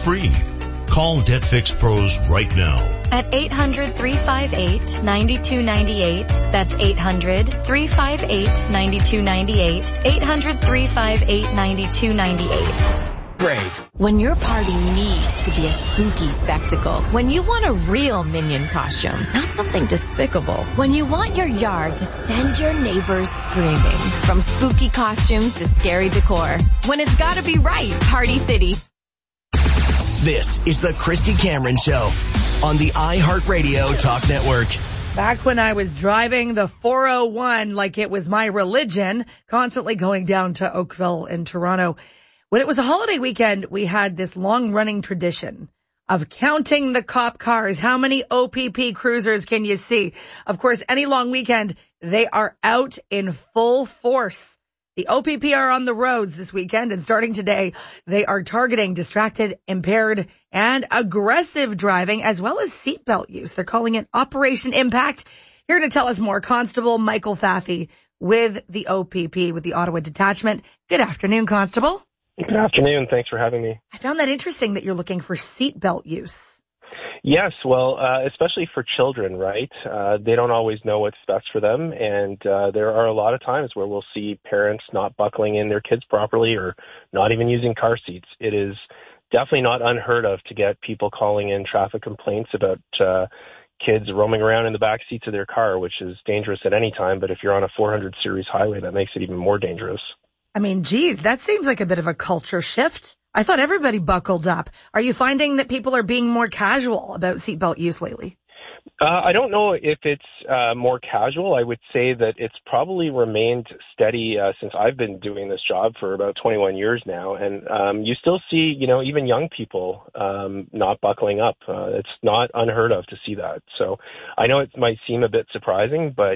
free. Call Debt Fix Pros right now. At 800-358-9298. That's 800-358-9298. 800-358-9298. Brave. When your party needs to be a spooky spectacle. When you want a real Minion costume, not something despicable. When you want your yard to send your neighbors screaming. From spooky costumes to scary decor. When it's gotta be right, Party City. This is the Christy Cameron Show on the iHeartRadio Talk Network. Back when I was driving the 401 like it was my religion, constantly going down to Oakville in Toronto, when it was a holiday weekend, we had this long-running tradition of counting the cop cars. How many OPP cruisers can you see? Of course, any long weekend, they are out in full force. The OPP are on the roads this weekend, and starting today, they are targeting distracted, impaired, and aggressive driving, as well as seatbelt use. They're calling it Operation Impact. Here to tell us more, Constable Michael Fathy with the OPP, with the Ottawa Detachment. Good afternoon, Constable. Good afternoon. Thanks for having me. I found that interesting that you're looking for seatbelt use. Yes, well, especially for children, right? They don't always know what's best for them, and there are a lot of times where we'll see parents not buckling in their kids properly or not even using car seats. It is definitely not unheard of to get people calling in traffic complaints about kids roaming around in the back seats of their car, which is dangerous at any time, but if you're on a 400 series highway, that makes it even more dangerous. I mean, geez, that seems like a bit of a culture shift. I thought everybody buckled up. Are you finding that people are being more casual about seatbelt use lately? I don't know if it's more casual. I would say that it's probably remained steady since I've been doing this job for about 21 years now. And you still see, even young people not buckling up. It's not unheard of to see that. So I know it might seem a bit surprising, but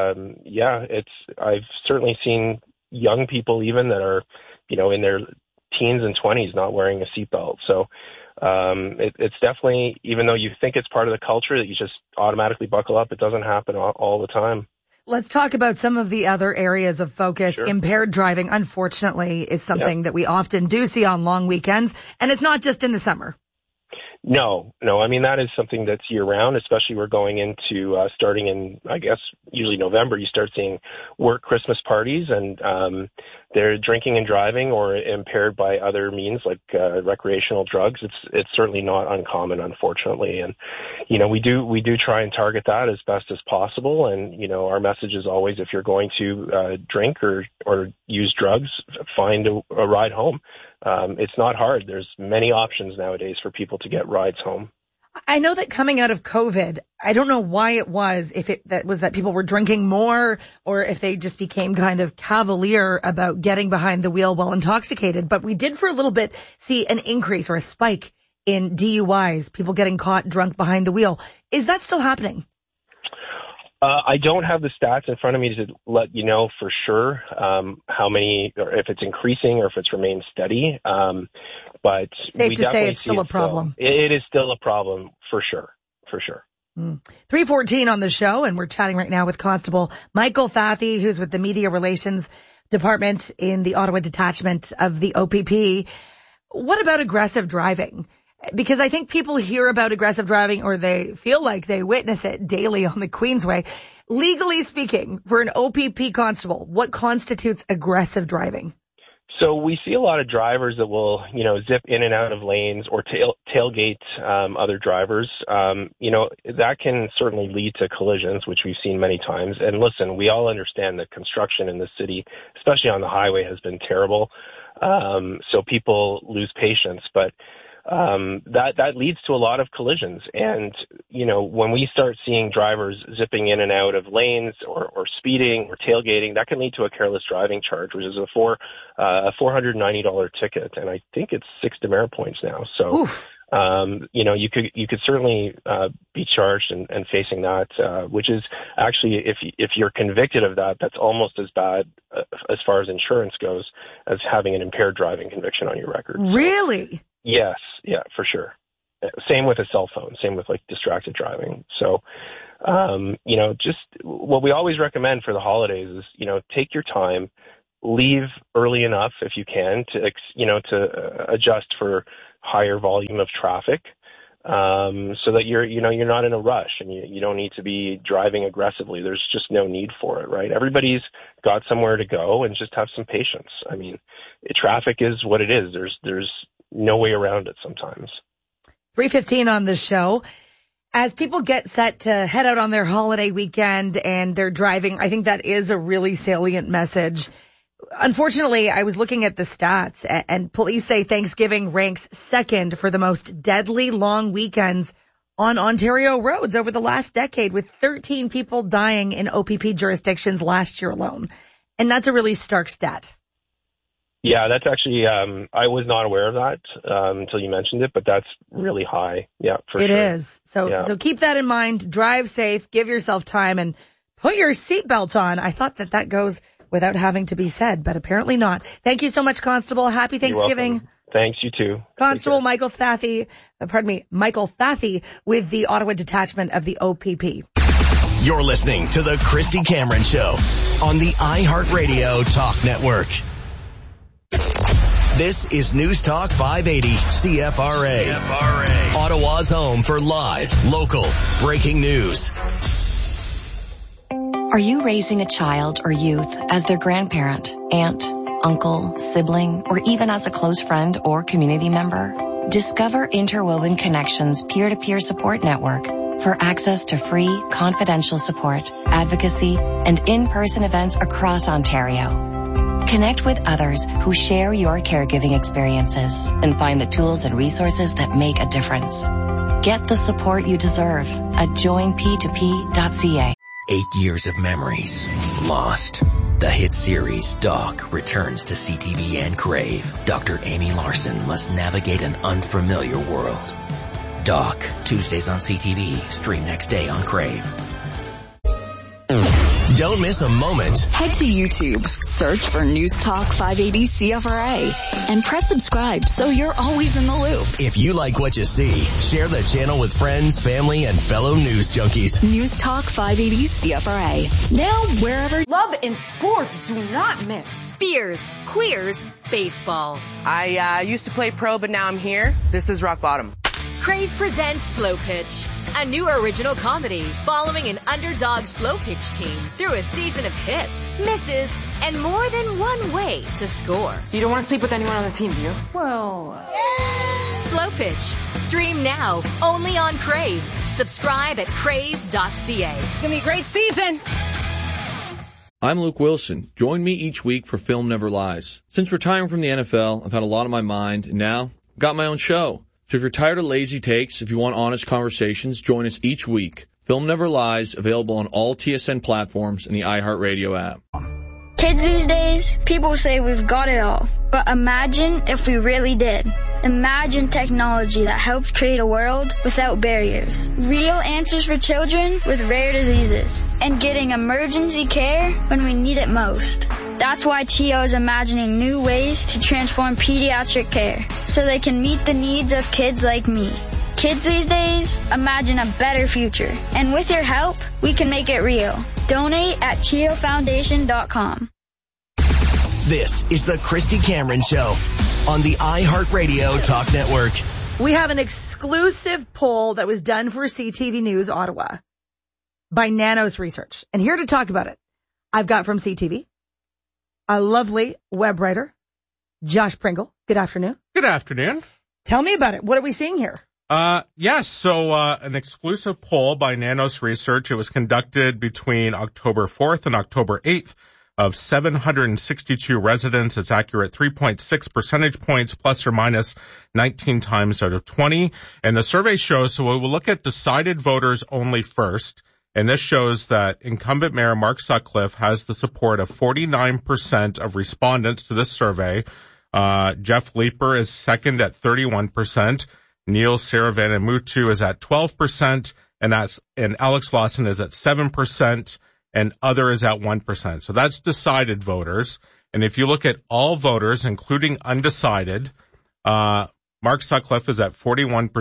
I've certainly seen young people even that are, in their teens and 20s not wearing a seatbelt. So it's definitely, even though you think it's part of the culture that you just automatically buckle up, it doesn't happen all the time. Let's talk about some of the other areas of focus. Sure. Impaired driving, unfortunately, is something that we often do see on long weekends, and it's not just in the summer. No. I mean, that is something that's year-round, especially we're going into starting in, I guess, usually November, you start seeing work Christmas parties, and they're drinking and driving or impaired by other means like recreational drugs. It's certainly not uncommon, unfortunately. And, we do try and target that as best as possible. And, our message is always, if you're going to drink or use drugs, find a ride home. It's not hard. There's many options nowadays for people to get rides home. I know that coming out of COVID, I don't know why it was, that people were drinking more or if they just became kind of cavalier about getting behind the wheel while intoxicated. But we did for a little bit see an increase or a spike in DUIs, people getting caught drunk behind the wheel. Is that still happening? I don't have the stats in front of me to let you know for sure how many, or if it's increasing or if it's remained steady. But safe to say it's still a problem. It is still a problem for sure. 3:14 on the show, and we're chatting right now with Constable Michael Fathy, who's with the Media Relations Department in the Ottawa Detachment of the OPP. What about aggressive driving? Because I think people hear about aggressive driving or they feel like they witness it daily on the Queensway. Legally speaking, for an OPP constable, what constitutes aggressive driving? So we see a lot of drivers that will, zip in and out of lanes or tailgate other drivers. That can certainly lead to collisions, which we've seen many times. And listen, we all understand that construction in the city, especially on the highway, has been terrible. So people lose patience, but that leads to a lot of collisions. And, when we start seeing drivers zipping in and out of lanes or speeding or tailgating, that can lead to a careless driving charge, which is a $490 ticket. And I think it's 6 demerit points now. So, you could certainly be charged and facing that, which is actually, if you're convicted of that, that's almost as bad as far as insurance goes as having an impaired driving conviction on your record. Really? So, yes. Yeah, for sure. Same with a cell phone, same with distracted driving. So, just what we always recommend for the holidays is, take your time, leave early enough if you can to adjust for higher volume of traffic, so that you're not in a rush and you don't need to be driving aggressively. There's just no need for it, right? Everybody's got somewhere to go, and just have some patience. I mean, traffic is what it is. There's no way around it sometimes. 3:15 on the show. As people get set to head out on their holiday weekend and they're driving, I think that is a really salient message. Unfortunately, I was looking at the stats, and police say Thanksgiving ranks second for the most deadly long weekends on Ontario roads over the last decade, with 13 people dying in OPP jurisdictions last year alone. And that's a really stark stat. Yeah, that's actually, I was not aware of that until you mentioned it, but that's really high. Yeah, for sure. It is. So keep that in mind. Drive safe, give yourself time, and put your seatbelt on. I thought that goes without having to be said, but apparently not. Thank you so much, Constable. Happy Thanksgiving. You're welcome. Thanks, you too. Constable Michael Thathy with the Ottawa Detachment of the OPP. You're listening to The Christy Cameron Show on the iHeartRadio Talk Network. This is News Talk 580 CFRA. Ottawa's home for live, local, breaking news. Are you raising a child or youth as their grandparent, aunt, uncle, sibling, or even as a close friend or community member? Discover Interwoven Connections peer-to-peer support network for access to free, confidential support, advocacy, and in-person events across Ontario. Connect with others who share your caregiving experiences and find the tools and resources that make a difference. Get the support you deserve at joinp2p.ca. 8 years of memories lost. The hit series Doc returns to CTV and Crave. Dr. Amy Larson must navigate an unfamiliar world. Doc, Tuesdays on CTV, stream next day on Crave. Don't miss a moment. Head to YouTube, search for News Talk 580 CFRA, and press subscribe so you're always in the loop. If you like what you see, share the channel with friends, family, and fellow news junkies. News Talk 580 CFRA. Now wherever. Love and sports do not mix. Beers, queers, baseball. I used to play pro, but now I'm here. This is rock bottom. Crave presents Slow Pitch, a new original comedy following an underdog slow pitch team through a season of hits, misses, and more than one way to score. You don't want to sleep with anyone on the team, do you? Slow Pitch. Stream now, only on Crave. Subscribe at crave.ca. It's going to be a great season. I'm Luke Wilson. Join me each week for Film Never Lies. Since retiring from the NFL, I've had a lot on my mind, and now I've got my own show. So if you're tired of lazy takes, if you want honest conversations, join us each week. Film Never Lies, available on all TSN platforms and the iHeartRadio app. Kids these days, people say we've got it all. But imagine if we really did. Imagine technology that helps create a world without barriers. Real answers for children with rare diseases. And getting emergency care when we need it most. That's why CHEO is imagining new ways to transform pediatric care so they can meet the needs of kids like me. Kids these days, imagine a better future. And with your help, we can make it real. Donate at CHEOFoundation.com. This is the Christy Cameron Show on the iHeartRadio Talk Network. We have an exclusive poll that was done for CTV News Ottawa by Nanos Research. And here to talk about it, I've got from CTV a lovely web writer, Josh Pringle. Good afternoon. Good afternoon. Tell me about it. What are we seeing here? Yes. So, an exclusive poll by Nanos Research. It was conducted between October 4th and October 8th of 762 residents. It's accurate 3.6 percentage points plus or minus 19 times out of 20. And the survey shows, so we'll look at decided voters only first. And this shows that incumbent Mayor Mark Sutcliffe has the support of 49% of respondents to this survey. Jeff Leeper is second at 31%. Neil Saravanamuttu is at 12%, and Alex Lawson is at 7%, and other is at 1%. So that's decided voters. And if you look at all voters, including undecided, Mark Sutcliffe is at 41%,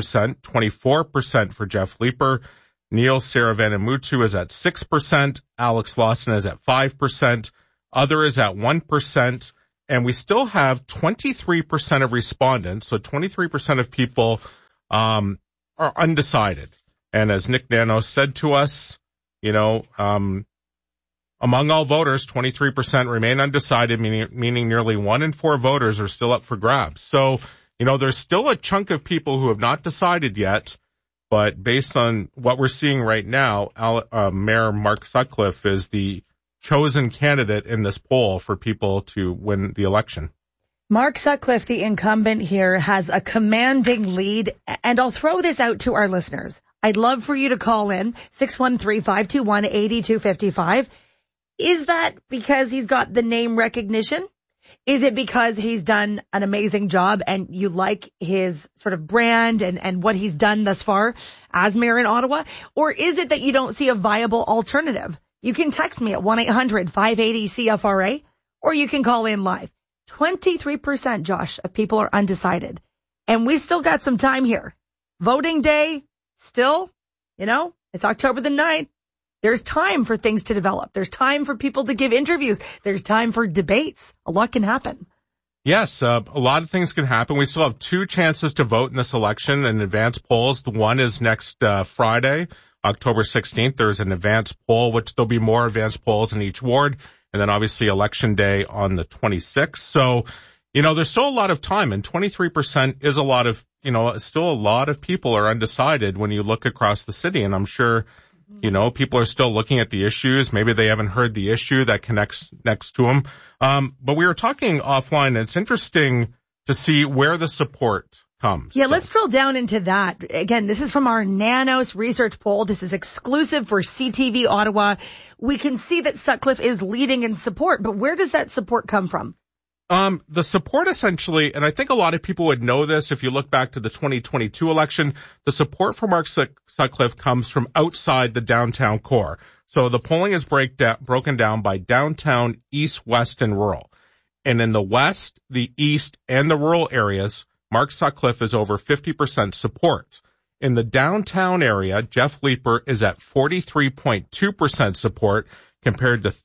24% for Jeff Leeper. Neil Saravanamuttu is at 6%. Alex Lawson is at 5%. Other is at 1%. And we still have 23% of respondents, so 23% of people are undecided. And as Nick Nanos said to us, among all voters, 23% remain undecided, meaning nearly 1 in 4 voters are still up for grabs. So, there's still a chunk of people who have not decided yet, but based on what we're seeing right now, Mayor Mark Sutcliffe is the chosen candidate in this poll for people to win the election. Mark Sutcliffe, the incumbent here, has a commanding lead, and I'll throw this out to our listeners. I'd love for you to call in, 613-521-8255. Is that because he's got the name recognition? Is it because he's done an amazing job and you like his sort of brand and what he's done thus far as mayor in Ottawa? Or is it that you don't see a viable alternative? You can text me at 1-800-580-CFRA, or you can call in live. 23%, Josh, of people are undecided. And we still got some time here. Voting day, still, it's October the 9th. There's time for things to develop. There's time for people to give interviews. There's time for debates. A lot can happen. Yes, a lot of things can happen. We still have 2 chances to vote in this election in advance polls. The one is next Friday, October 16th. There's an advance poll, which there'll be more advance polls in each ward. And then obviously election day on the 26th. So, there's still a lot of time, and 23% is a lot of, still a lot of people are undecided when you look across the city. And I'm sure, people are still looking at the issues. Maybe they haven't heard the issue that connects next to them. But we were talking offline, and it's interesting to see where the support comes. Yeah, let's drill down into that. Again, this is from our Nanos research poll. This is exclusive for CTV Ottawa. We can see that Sutcliffe is leading in support, but where does that support come from? The support essentially, and I think a lot of people would know this if you look back to the 2022 election, the support for Mark Sutcliffe comes from outside the downtown core. So the polling is broken down by downtown, east, west, and rural. And in the west, the east, and the rural areas, Mark Sutcliffe is over 50% support. In the downtown area, Jeff Leeper is at 43.2% support compared to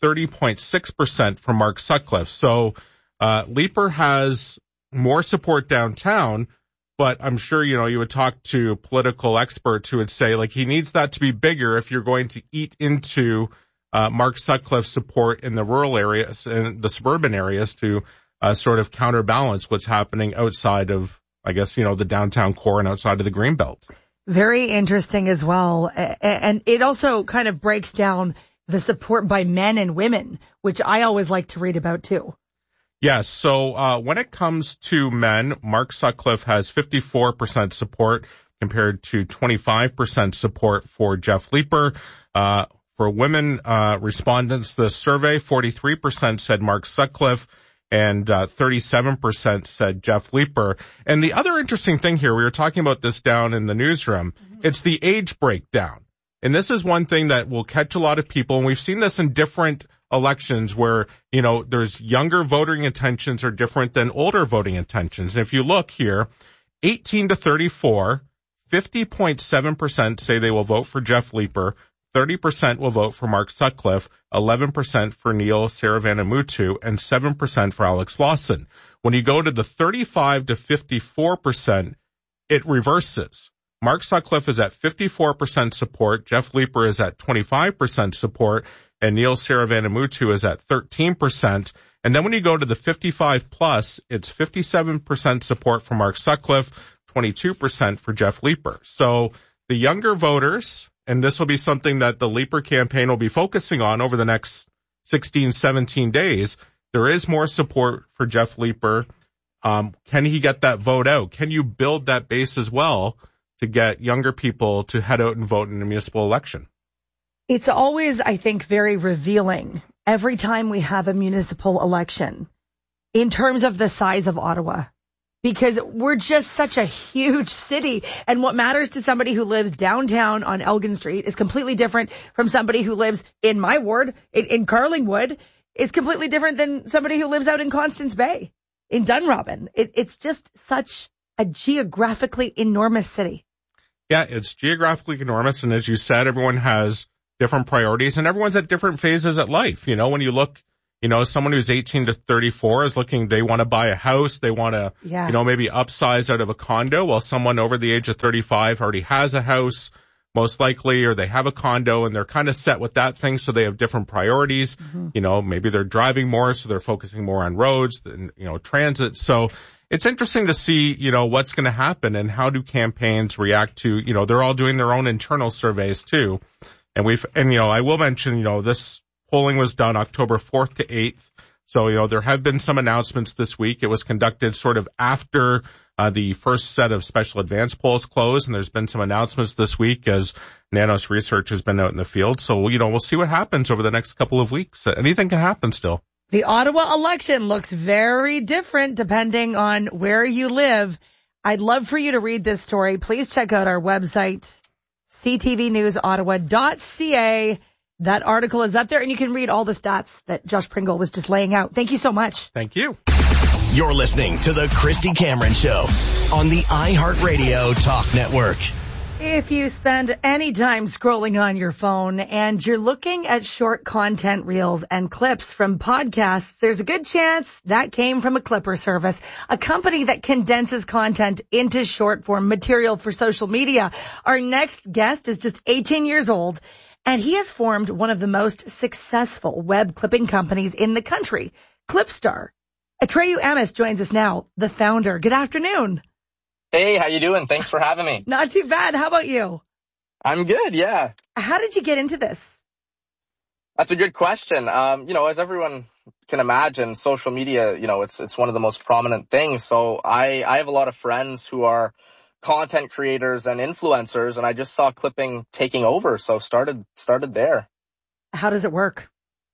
30.6% for Mark Sutcliffe. So Leeper has more support downtown, but I'm sure, you would talk to political experts who would say, he needs that to be bigger if you're going to eat into Mark Sutcliffe's support in the rural areas and the suburban areas to sort of counterbalance what's happening outside of, I guess, the downtown core and outside of the Greenbelt. Very interesting as well. And it also kind of breaks down the support by men and women, which I always like to read about too. Yes. So when it comes to men, Mark Sutcliffe has 54% support compared to 25% support for Jeff Leeper. For women respondents, the survey, 43% said Mark Sutcliffe and 37% said Jeff Leeper. And the other interesting thing here, we were talking about this down in the newsroom, it's the age breakdown. And this is one thing that will catch a lot of people. And we've seen this in different elections where, there's younger voting intentions are different than older voting intentions. And if you look here, 18 to 34, 50.7% say they will vote for Jeff Leeper, 30% will vote for Mark Sutcliffe, 11% for Neil Saravanamuttu, and 7% for Alex Lawson. When you go to the 35 to 54%, it reverses. Mark Sutcliffe is at 54% support, Jeff Leeper is at 25% support, and Neil Saravanamuttu is at 13%. And then when you go to the 55 plus, it's 57% support for Mark Sutcliffe, 22% for Jeff Leeper. So the younger voters, and this will be something that the Leeper campaign will be focusing on over the next 16, 17 days, there is more support for Jeff Leeper. Can he get that vote out? Can you build that base as well to get younger people to head out and vote in a municipal election? It's always, I think, very revealing every time we have a municipal election in terms of the size of Ottawa, because we're just such a huge city. And what matters to somebody who lives downtown on Elgin Street is completely different from somebody who lives in my ward, in Carlingwood, is completely different than somebody who lives out in Constance Bay, in Dunrobin. It's just such a geographically enormous city. Yeah, it's geographically enormous. And as you said, everyone has different priorities and everyone's at different phases of life. When you look, You know, someone who's 18 to 34 is looking, they want to buy a house. They want to, maybe upsize out of a condo, while someone over the age of 35 already has a house, most likely, or they have a condo and they're kind of set with that thing. So they have different priorities. You know, maybe they're driving more, so they're focusing more on roads than, transit. So it's interesting to see, what's going to happen and how do campaigns react to, they're all doing their own internal surveys too. And I will mention, this polling was done October 4th to 8th. So, there have been some announcements this week. It was conducted sort of after the first set of special advance polls closed, and there's been some announcements this week as Nanos Research has been out in the field. So, we'll see what happens over the next couple of weeks. Anything can happen still. The Ottawa election looks very different depending on where you live. I'd love for you to read this story. Please check out our website, ctvnewsottawa.ca. That article is up there, and you can read all the stats that Josh Pringle was just laying out. Thank you so much. Thank you. You're listening to The Christy Cameron Show on the iHeartRadio Talk Network. If you spend any time scrolling on your phone and you're looking at short content reels and clips from podcasts, there's a good chance that came from a Clipper service, a company that condenses content into short form material for social media. Our next guest is just 18 years old, and he has formed one of the most successful web clipping companies in the country, Clipstar. Atreyu Amos joins us now, the founder. Good afternoon. Hey, how you doing? Thanks for having me. Not too bad. How about you? I'm good, yeah. How did you get into this? That's a good question. As everyone can imagine, social media, it's one of the most prominent things. So I have a lot of friends who are content creators and influencers, and I just saw clipping taking over, so started there. How does it work?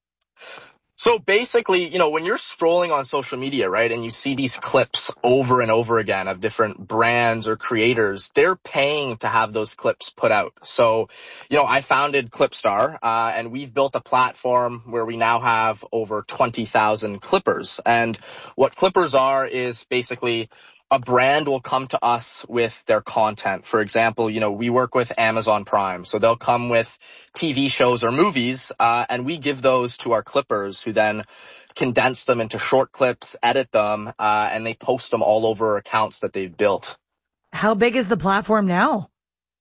So basically, when you're scrolling on social media, right, and you see these clips over and over again of different brands or creators, they're paying to have those clips put out. So, I founded Clipstar, and we've built a platform where we now have over 20,000 clippers. And what clippers are is basically a brand will come to us with their content. For example, we work with Amazon Prime. So they'll come with TV shows or movies, and we give those to our clippers who then condense them into short clips, edit them, and they post them all over accounts that they've built. How big is the platform now?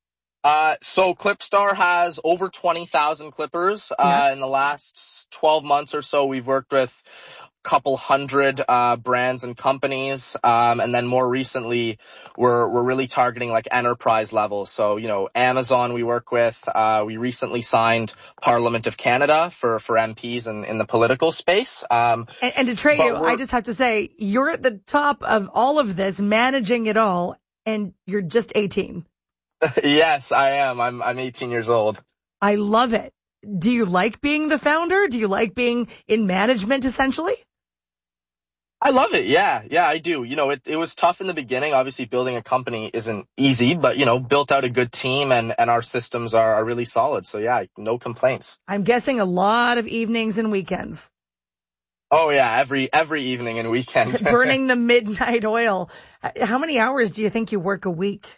So Clipstar has over 20,000 clippers. In the last 12 months or so, we've worked with couple hundred brands and companies, and then more recently we're really targeting like enterprise level. So Amazon we work with. We recently signed Parliament of Canada for MPs in the political space. And to trade you, I just have to say you're at the top of all of this, managing it all, and you're just 18. Yes, I am. I'm 18 years old. I love it. Do you like being the founder? Do you like being in management essentially? I love it. Yeah, I do. It was tough in the beginning. Obviously, building a company isn't easy, but, built out a good team and our systems are really solid. So, yeah, no complaints. I'm guessing a lot of evenings and weekends. Oh, yeah, every evening and weekend. Burning the midnight oil. How many hours do you think you work a week?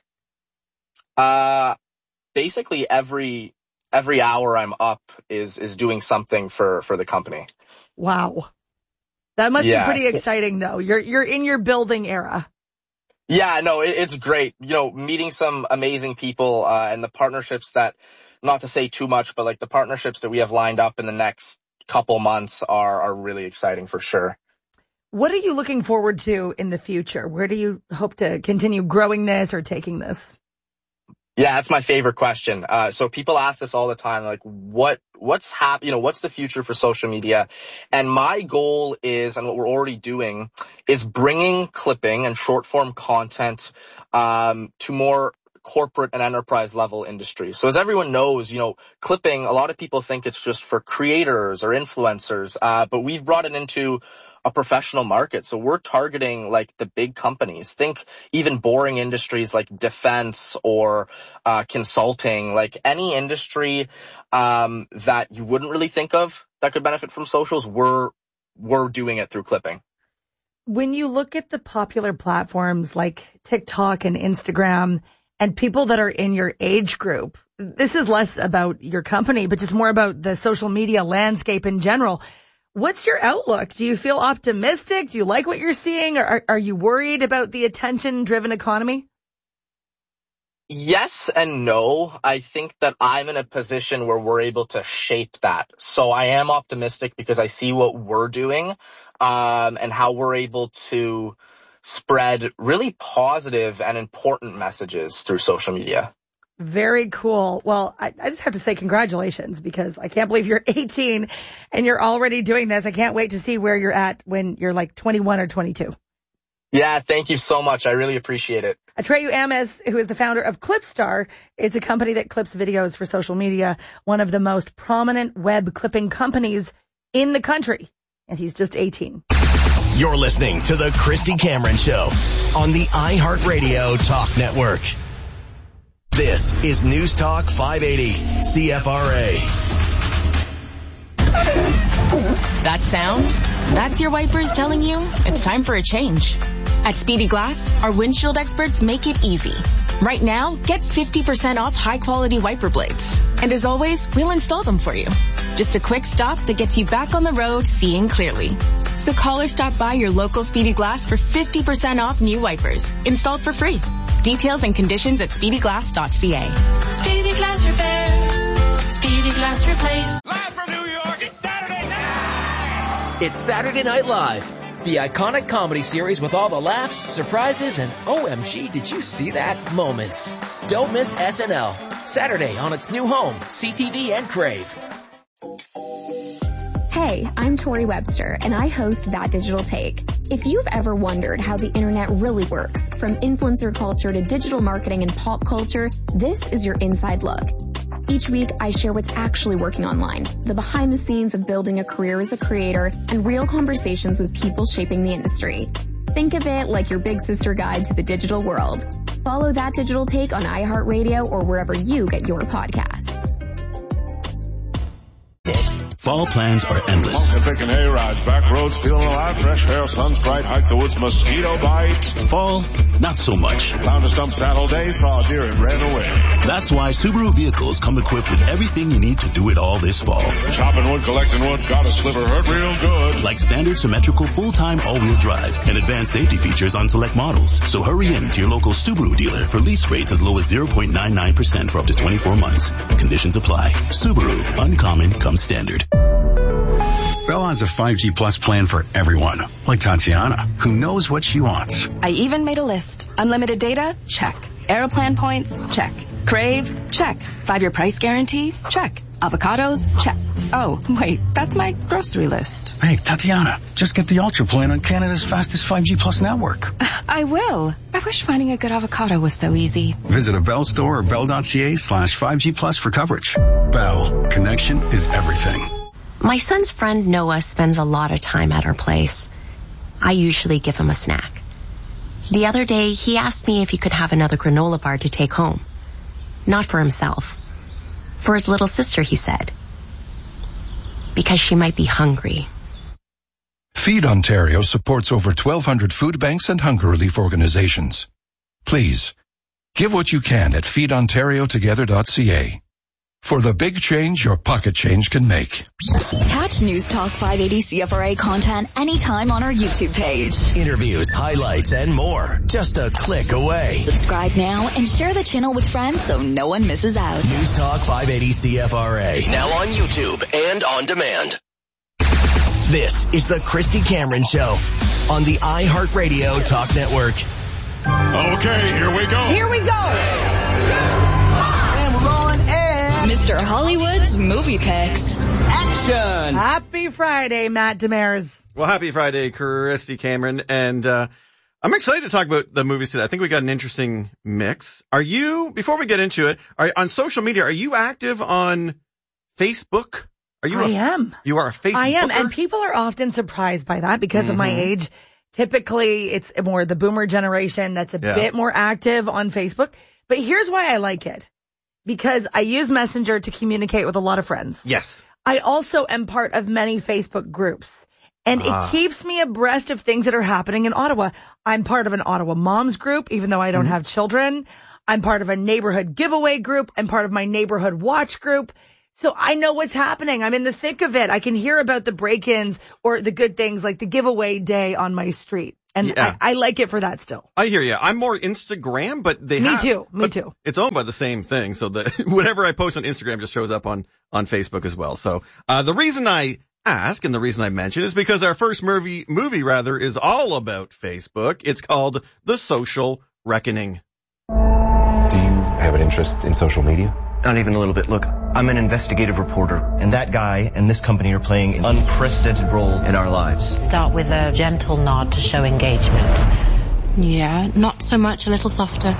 Basically, every hour I'm up is doing something for the company. Wow. That must be pretty exciting, though. You're in your building era. Yeah, no, it's great. Meeting some amazing people and the partnerships that, not to say too much, but like the partnerships that we have lined up in the next couple months are really exciting for sure. What are you looking forward to in the future? Where do you hope to continue growing this or taking this? Yeah, that's my favorite question. So people ask this all the time, like what's happening, what's the future for social media? And my goal is, and what we're already doing, is bringing clipping and short form content, to more corporate and enterprise level industries. So as everyone knows, clipping, a lot of people think it's just for creators or influencers, but we've brought it into a professional market. So we're targeting like the big companies. Think even boring industries like defense or consulting, like any industry that you wouldn't really think of that could benefit from socials. We're doing it through clipping. When you look at the popular platforms like TikTok and Instagram and people that are in your age group, this is less about your company, but just more about the social media landscape in general. What's your outlook? Do you feel optimistic? Do you like what you're seeing? Or are you worried about the attention-driven economy? Yes and no. I think that I'm in a position where we're able to shape that. So I am optimistic because I see what we're doing, and how we're able to spread really positive and important messages through social media. Very cool. Well, I just have to say congratulations, because I can't believe you're 18 and you're already doing this. I can't wait to see where you're at when you're like 21 or 22. Yeah, thank you so much. I really appreciate it. Atreyu Ames, who is the founder of Clipstar, it's a company that clips videos for social media, one of the most prominent web clipping companies in the country. And he's just 18. You're listening to the Christy Cameron Show on the iHeartRadio Talk Network. This is News Talk 580 CFRA. That sound? That's your wipers telling you it's time for a change. At Speedy Glass, our windshield experts make it easy. Right now, get 50% off high-quality wiper blades. And as always, we'll install them for you. Just a quick stop that gets you back on the road seeing clearly. So call or stop by your local Speedy Glass for 50% off new wipers, installed for free. Details and conditions at speedyglass.ca. Speedy Glass Repair. Speedy Glass Replace. Live from New York, it's Saturday night! It's Saturday Night Live, the iconic comedy series with all the laughs, surprises, and OMG, did you see that moments. Don't miss SNL. Saturday on its new home, CTV and Crave. Hey, I'm Tori Webster, and I host That Digital Take. If you've ever wondered how the internet really works, from influencer culture to digital marketing and pop culture, this is your inside look. Each week, I share what's actually working online, the behind the scenes of building a career as a creator, and real conversations with people shaping the industry. Think of it like your big sister guide to the digital world. Follow That Digital Take on iHeartRadio or wherever you get your podcasts. Fall plans are endless. Picking A-rides, back roads, feeling alive, fresh air, sun's bright, hike the woods, mosquito bites. Fall, not so much. Found a stump saddle day, saw a deer and ran away. That's why Subaru vehicles come equipped with everything you need to do it all this fall. Chopping wood, collecting wood, got a sliver, hurt real good. Like standard symmetrical full-time all-wheel drive and advanced safety features on select models. So hurry in to your local Subaru dealer for lease rates as low as 0.99% for up to 24 months. Conditions apply. Subaru, uncommon comes standard. Bell has a 5G Plus plan for everyone, like Tatiana, who knows what she wants. I even made a list. Unlimited data? Check. Aeroplan points? Check. Crave? Check. 5-year price guarantee? Check. Avocados? Check. Oh, wait, that's my grocery list. Hey, Tatiana, just get the Ultra plan on Canada's fastest 5G Plus network. I will. I wish finding a good avocado was so easy. Visit a Bell store or bell.ca/5G Plus for coverage. Bell. Connection is everything. My son's friend Noah spends a lot of time at our place. I usually give him a snack. The other day, he asked me if he could have another granola bar to take home. Not for himself. For his little sister, he said. Because she might be hungry. Feed Ontario supports over 1,200 food banks and hunger relief organizations. Please, give what you can at feedontariotogether.ca. For the big change your pocket change can make. Catch News Talk 580 CFRA content anytime on our YouTube page. Interviews, highlights, and more. Just a click away. Subscribe now and share the channel with friends so no one misses out. News Talk 580 CFRA. Now on YouTube and on demand. This is the Christy Cameron Show on the iHeartRadio Talk Network. Okay, here we go. Here we go. Mr. Hollywood's Movie Picks. Action! Happy Friday, Matt Demers. Well, happy Friday, Christy Cameron. And I'm excited to talk about the movies today. I think we got an interesting mix. Before we get into it, on social media, are you active on Facebook? I am. You are a Facebooker? I am, and people are often surprised by that because of my age. Typically, it's more the boomer generation that's a bit more active on Facebook. But here's why I like it. Because I use Messenger to communicate with a lot of friends. Yes. I also am part of many Facebook groups. And it keeps me abreast of things that are happening in Ottawa. I'm part of an Ottawa Moms group, even though I don't have children. I'm part of a neighborhood giveaway group. I'm part of my neighborhood watch group. So I know what's happening. I'm in the thick of it. I can hear about the break-ins or the good things like the giveaway day on my street. And I like it for that still. I hear you. I'm more Instagram, but Me too. It's owned by the same thing. So that whatever I post on Instagram just shows up on Facebook as well. So, the reason I ask and the reason I mention is because our first movie is all about Facebook. It's called The Social Reckoning. Do you have an interest in social media? Not even a little bit. Look, I'm an investigative reporter, and that guy and this company are playing an unprecedented role in our lives. Start with a gentle nod to show engagement. Yeah, not so much, a little softer.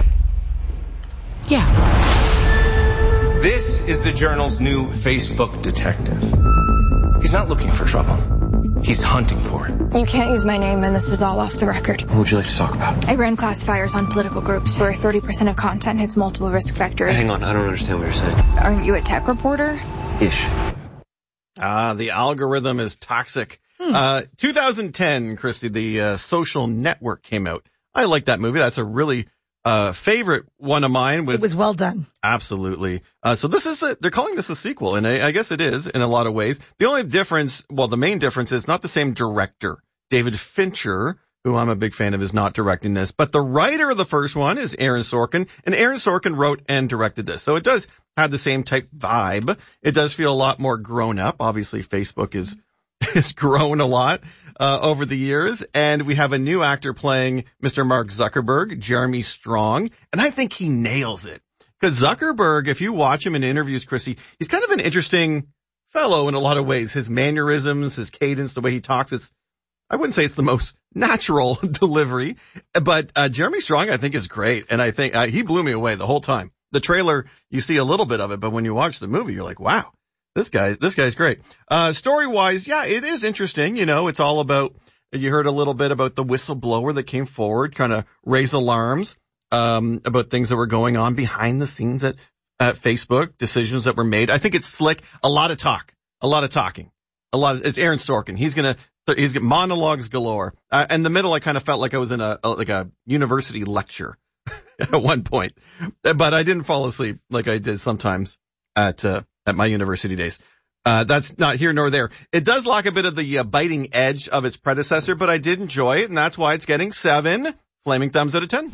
Yeah. This is the Journal's new Facebook detective. He's not looking for trouble. He's hunting for it. You can't use my name, and this is all off the record. What would you like to talk about? I ran classifiers on political groups where 30% of content hits multiple risk factors. Hang on, I don't understand what you're saying. Aren't you a tech reporter? Ish. The algorithm is toxic. 2010, Christy, the Social Network came out. I like that movie. That's a really favorite one of mine. It was well done. Absolutely. So they're calling this a sequel, and I guess it is in a lot of ways. The only difference, the main difference is not the same director. David Fincher, who I'm a big fan of, is not directing this, but the writer of the first one is Aaron Sorkin, and Aaron Sorkin wrote and directed this. So it does have the same type vibe. It does feel a lot more grown up. Obviously, Facebook is grown a lot over the years, and we have a new actor playing Mr. Mark Zuckerberg, Jeremy Strong, and I think he nails it. Because Zuckerberg, if you watch him in interviews, Chrissy, he's kind of an interesting fellow in a lot of ways. His mannerisms, his cadence, the way he talks, I wouldn't say it's the most natural delivery, but Jeremy Strong, I think, is great, and I think he blew me away the whole time. The trailer, you see a little bit of it, but when you watch the movie, you're like, wow. This guy's great. Story-wise, yeah, it is interesting. You know, it's all about, you heard a little bit about the whistleblower that came forward, kind of raise alarms, about things that were going on behind the scenes at Facebook, decisions that were made. I think it's slick. A lot of talking. It's Aaron Sorkin. He's got monologues galore. In the middle, I kind of felt like I was in a university lecture at one point, but I didn't fall asleep like I did sometimes at my university days. That's not here nor there. It does lack a bit of the biting edge of its predecessor, but I did enjoy it, and that's why it's getting 7 flaming thumbs out of 10.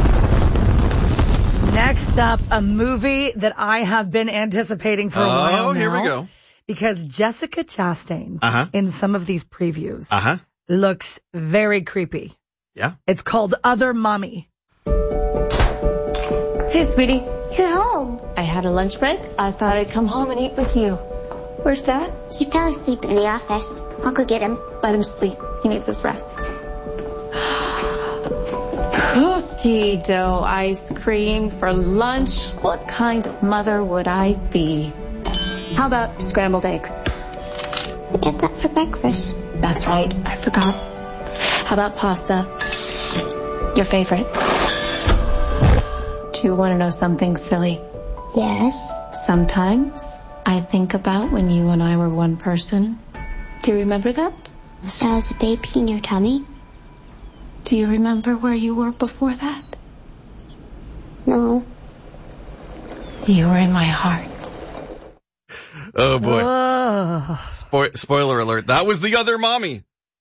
Next up, a movie that I have been anticipating for a while now. Here we go. Because Jessica Chastain in some of these previews looks very creepy. Yeah. It's called Other Mommy. Hey, sweetie. You're home. I had a lunch break. I thought I'd come home and eat with you. Where's Dad? He fell asleep in the office. I'll go get him. Let him sleep. He needs his rest. Cookie dough ice cream for lunch. What kind of mother would I be? How about scrambled eggs? We get that for breakfast. That's right. I forgot. How about pasta? Your favorite. Do you want to know something silly? Yes. Sometimes I think about when you and I were one person. Do you remember that? So I was a baby in your tummy? Do you remember where you were before that? No. You were in my heart. Oh boy. Spoiler alert. That was the other mommy.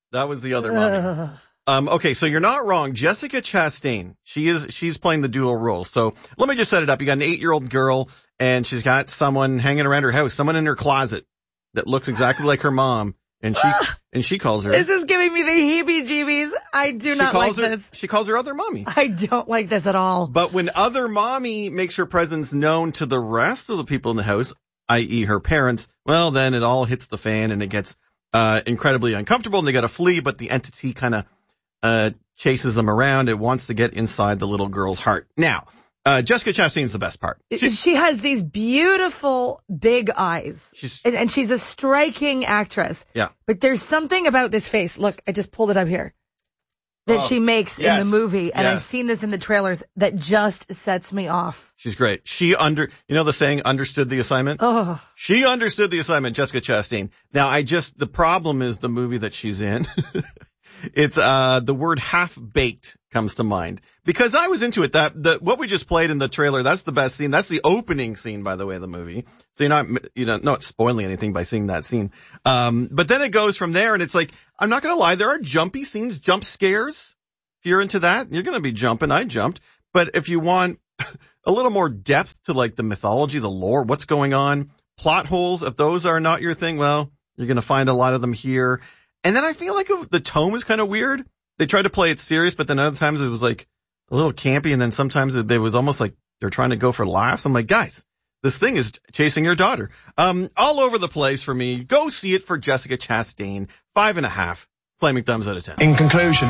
Okay, so you're not wrong. Jessica Chastain, she's playing the dual role. So let me just set it up. You got an 8-year-old girl, and she's got someone hanging around her house, someone in her closet that looks exactly like her mom, and she calls her. This is giving me the heebie-jeebies. I do not like this. She calls her other mommy. I don't like this at all. But when other mommy makes her presence known to the rest of the people in the house, i.e. her parents, well, then it all hits the fan, and it gets incredibly uncomfortable, and they got to flee, but the entity kind of chases them around. It wants to get inside the little girl's heart. Now, Jessica Chastain's the best part. She has these beautiful big eyes, and she's a striking actress. Yeah. But there's something about this face. Look, I just pulled it up here. That she makes in the movie, and I've seen this in the trailers, that just sets me off. She's great. You know the saying, understood the assignment? Oh. She understood the assignment, Jessica Chastain. Now, the problem is the movie that she's in. It's the word half-baked comes to mind. Because I was into it. What we just played in the trailer, that's the best scene. That's the opening scene, by the way, of the movie. So you're not spoiling anything by seeing that scene. But then it goes from there, and it's like, I'm not gonna lie, there are jumpy scenes, jump scares. If you're into that, you're gonna be jumping. I jumped. But if you want a little more depth to like the mythology, the lore, what's going on, plot holes, if those are not your thing, well, you're gonna find a lot of them here. And then I feel like the tone was kind of weird. They tried to play it serious, but then other times it was like a little campy, and then sometimes it was almost like they're trying to go for laughs. I'm like, guys, this thing is chasing your daughter. All over the place for me. Go see it for Jessica Chastain. 5.5. Flaming thumbs out of 10. In conclusion.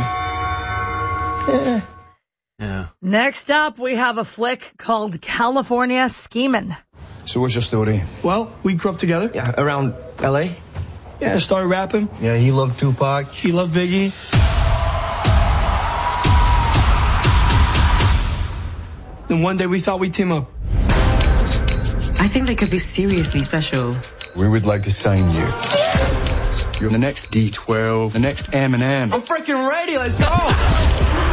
Yeah. Next up, we have a flick called California Schemin'. So what's your story? Well, we grew up together. Yeah, around L.A.? Yeah, started rapping. Yeah, he loved Tupac. She loved Biggie. Then one day we thought we'd team up. I think they could be seriously special. We would like to sign you. You're the next D12, the next Eminem. I'm freaking ready, let's go!